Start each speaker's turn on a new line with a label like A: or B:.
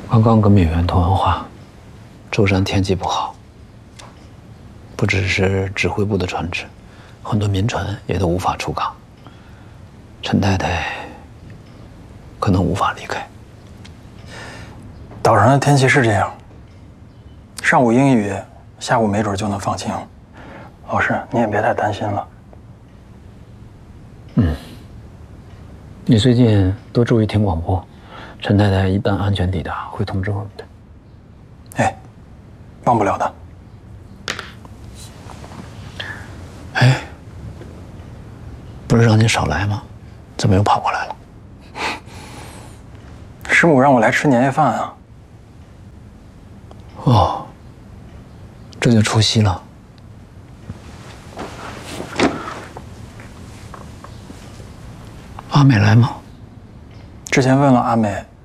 A: 刚刚跟闽源通完话，舟山天气不好，不只是指挥部的船只，很多民船也都无法出港。陈太太可能无法离开。
B: 岛上的天气是这样，上午阴雨，下午没准就能放晴。老师，你也别太担心了。
A: 你最近多注意听广播，陈太太一旦安全抵达，会通知我们的。
B: 哎，忘不了的。
A: 哎，不是让你少来吗？怎么又跑过来了？
B: 师母让我来吃年夜饭啊。
A: 哦，这就除夕了。阿美来吗？
B: 之前问了阿美，